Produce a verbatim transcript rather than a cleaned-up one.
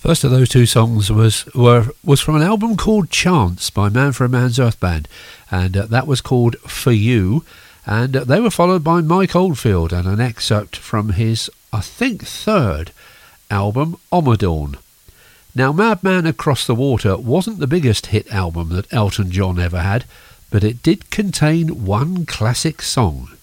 First of those two songs was were was from an album called Chance by Man for a Man's Earth Band, and uh, that was called For You, and uh, they were followed by Mike Oldfield and an excerpt from his, I think, third album, Ommadawn. Now, Madman Across the Water wasn't the biggest hit album that Elton John ever had, but it did contain one classic song.